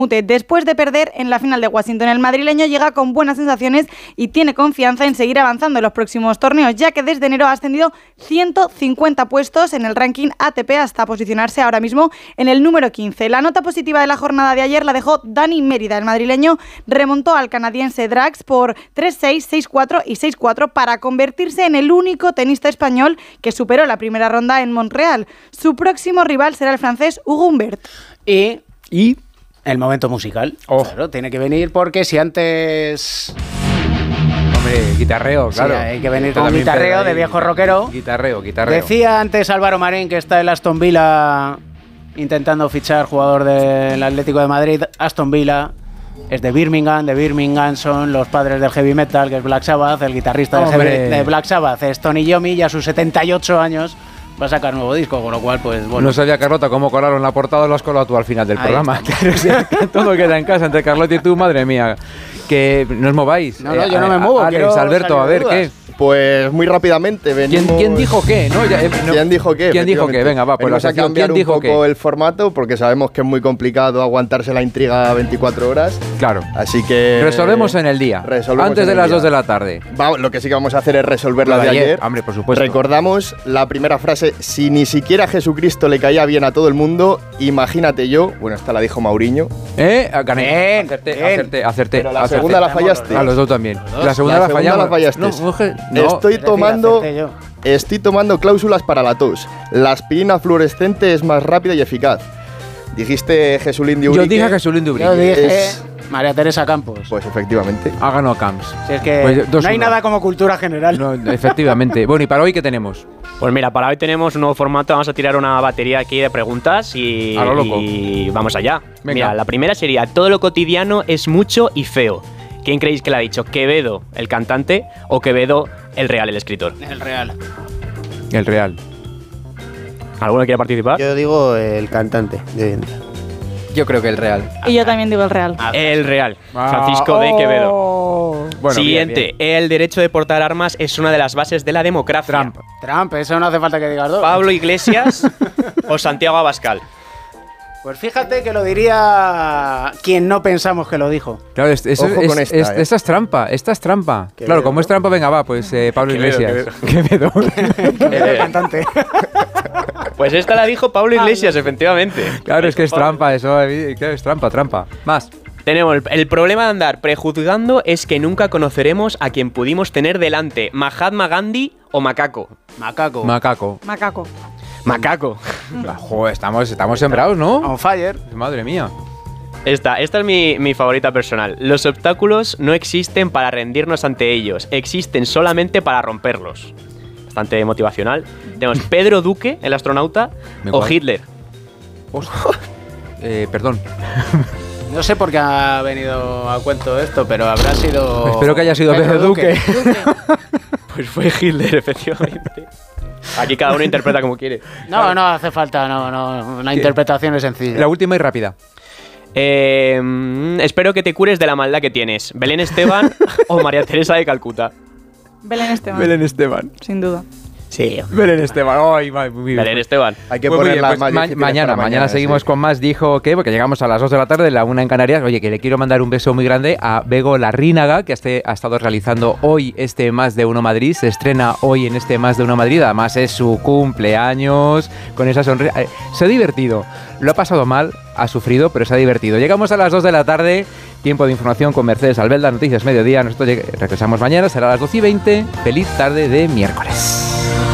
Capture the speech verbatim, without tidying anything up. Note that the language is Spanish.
Después de perder en la final de Washington, el madrileño llega con buenas sensaciones y tiene confianza en seguir avanzando en los próximos torneos, ya que desde enero ha ascendido ciento cincuenta puestos en el ranking A T P hasta posicionarse ahora mismo en el número quince. La nota positiva de la jornada de ayer la dejó Dani Mérida. El madrileño remontó al canadiense Drax por tres seis, seis cuatro y seis cuatro para convertirse en el único tenista español que superó la primera ronda en Montreal. Su próximo rival será el francés Hugo Humbert. Y... y el momento musical. Oh. Claro, tiene que venir porque si antes... Hombre, guitarreo, claro. Sí, hay que venir con un guitarreo de viejo rockero. Guitarreo, guitarreo. Decía antes Álvaro Marín que está el Aston Villa intentando fichar jugador del Atlético de Madrid. Aston Villa es de Birmingham, de Birmingham son los padres del heavy metal, que es Black Sabbath. El guitarrista de, heavy, de Black Sabbath es Tony Iommi, y a sus setenta y ocho años va a sacar nuevo disco, con lo cual, pues bueno. No sabía, Carlota, cómo colaron la portada, lo has colado tú al final del Ahí programa. Claro, sí, todo queda en casa entre Carlota y tú, madre mía. Que no os mováis. No, no, yo no me muevo. Alex, Alberto, a ver, ¿qué? Pues muy rápidamente venimos... ¿Quién, ¿quién dijo qué? ¿No? Ya, eh, no. ¿Quién dijo qué? ¿Quién dijo qué? Venga, va, pues la sección, a cambiar ¿quién un dijo poco qué? el formato, porque sabemos que es muy complicado aguantarse la intriga veinticuatro horas. Claro. Así que... Resolvemos en el día. Antes de las dos de la tarde. Va, lo que sí que vamos a hacer es resolver la de ayer. ayer. Hombre, por supuesto. Recordamos la primera frase: si ni siquiera a Jesucristo le caía bien a todo el mundo, imagínate yo. Bueno, esta la dijo Mauriño. ¿Eh? Gané. Acerté, acerté, acerté. Pero la acerté. segunda la fallaste. A los dos también. Los dos. La segunda la, la, segunda la fallaste. No, mujer, no. Estoy tomando... Estoy tomando cláusulas para la tos. La aspirina fluorescente es más rápida y eficaz. Dijiste Jesulín de Ubrique. Yo dije Jesulín de Ubrique. Yo dije es... María Teresa Campos. Pues efectivamente. Ha ganado Camps. Si es que pues no hay uno. Nada como cultura general. No, efectivamente. Bueno, ¿y para hoy qué tenemos? Pues mira, para hoy tenemos un nuevo formato. Vamos a tirar una batería aquí de preguntas y, a lo loco. y vamos allá. Venga. Mira, la primera sería: todo lo cotidiano es mucho y feo. ¿Quién creéis que le ha dicho? ¿Quevedo, el cantante, o Quevedo, el real, el escritor? El real. El real. ¿Alguno quiere participar? Yo digo el cantante. Yo creo que el real. Y yo también digo el real. El real. Francisco de Quevedo. Oh. Bueno, Siguiente. Bien, bien. El derecho de portar armas es una de las bases de la democracia. Trump. Trump, eso no hace falta que digas dos. Pablo Iglesias o Santiago Abascal. Pues fíjate que lo diría quien no pensamos que lo dijo. Claro, es, es, Ojo es, con esta, es, eh. esta es trampa, esta es trampa. Quevedo, claro, como ¿no? es trampa, venga, va, pues eh, Pablo Quevedo, Iglesias. Quevedo. El cantante. Pues esta la dijo Pablo Iglesias, efectivamente. Claro, es que es trampa, eso, eh, claro, es trampa, trampa. Más. Tenemos el, el problema de andar prejuzgando es que nunca conoceremos a quien pudimos tener delante, Mahatma Gandhi o Macaco. Macaco. Macaco. Macaco. Macaco. Joder, estamos, estamos sembrados, ¿no? On fire. Madre mía. Esta, esta es mi, mi favorita personal. Los obstáculos no existen para rendirnos ante ellos, existen solamente para romperlos. Bastante motivacional. Tenemos Pedro Duque, el astronauta, Me o guay. Hitler. eh, perdón. No sé por qué ha venido a cuento esto, pero habrá sido... Espero que haya sido Pedro Duque. Pues fue Hitler, efectivamente. Aquí cada uno interpreta como quiere. No, no hace falta, no, no. Una ¿Qué? interpretación es sencilla. La última y rápida. Eh, mm, espero que te cures de la maldad que tienes. Belén Esteban o María Teresa de Calcuta. Belén Esteban. Belén Esteban. Sin duda. Sí. Belén Esteban. Ay, muy, muy bien. Belén Esteban. Hay que Pues muy poner bien, la pues más ma- difíciles mañana, para mañana seguimos sí. con más. Dijo que, porque llegamos a las dos de la tarde, la una en Canarias. Oye, que le quiero mandar un beso muy grande a Bego Larrínaga, que este, ha estado realizando hoy este Más de Uno Madrid. Se estrena hoy en este Más de Uno Madrid. Además es su cumpleaños, con esa sonrisa. Eh, se ha divertido. Lo ha pasado mal, ha sufrido, pero se ha divertido. Llegamos a las dos de la tarde. Tiempo de información con Mercedes Albelda, Noticias Mediodía. Nosotros lleg- regresamos mañana, será a las doce y veinte. Feliz tarde de miércoles.